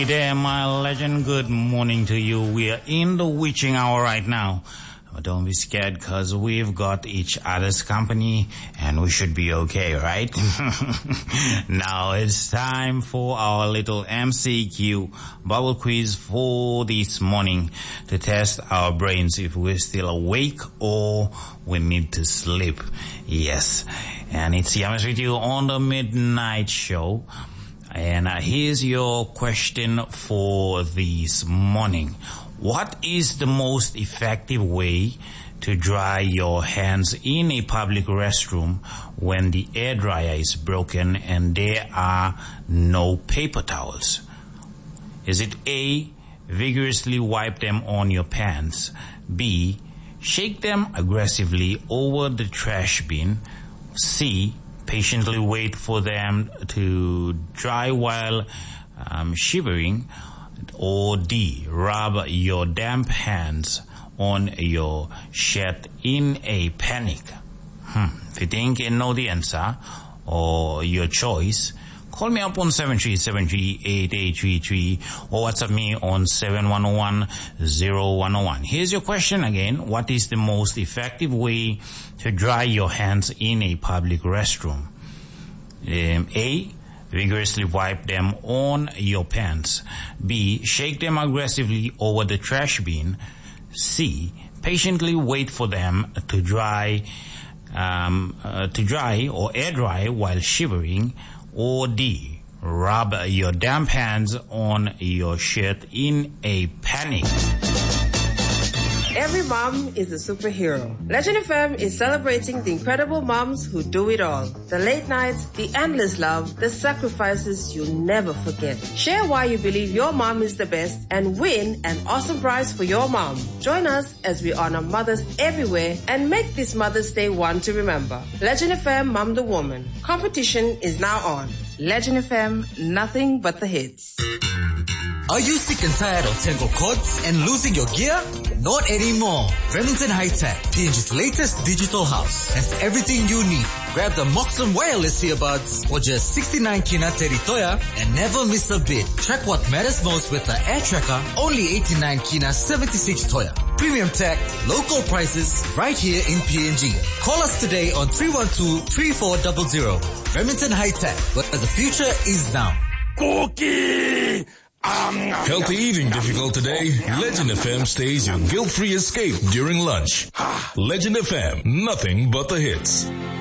Hey there, my legend. Good morning to you. We are in the witching hour right now. But don't be scared, because we've got each other's company and we should be okay, right? Now it's time for our little MCQ bubble quiz for this morning to test our brains if we're still awake or we need to sleep. Yes. And it's Yamas with you on the Midnight Show. And here's your question for this morning. What is the most effective way to dry your hands in a public restroom when the air dryer is broken and there are no paper towels? Is it A, vigorously wipe them on your pants? B, shake them aggressively over the trash bin? C, patiently wait for them to dry while shivering? Or D, rub your damp hands on your shirt in a panic? If you think you know the answer or your choice, call me up on 7373-8833 or WhatsApp me on 7101-0101. Here's your question again. What is the most effective way to dry your hands in a public restroom? A, vigorously wipe them on your pants. B, shake them aggressively over the trash bin. C, patiently wait for them to dry or air dry while shivering. Or D, rub your damp hands on your shirt in a panic. Every mom is a superhero. Legend FM is celebrating the incredible moms who do it all. The late nights, the endless love, the sacrifices you'll never forget. Share why you believe your mom is the best and win an awesome prize for your mom. Join us as we honor mothers everywhere and make this Mother's Day one to remember. Legend FM Mom the Woman. Competition is now on. Legend FM, nothing but the hits. Are you sick and tired of tangle cords and losing your gear? Not anymore. Remington High Tech, PNG's latest digital house, has everything you need. Grab the Moxon wireless earbuds for just 69 kina teritoya and never miss a bit. Track what matters most with the Air Tracker, only 89 kina 76 toya. Premium tech, local prices, right here in PNG. Call us today on 312-3400. Remington High Tech, where the future is now. Cookie! Healthy eating difficult today? Legend FM stays your guilt-free escape during lunch. Legend FM, nothing but the hits.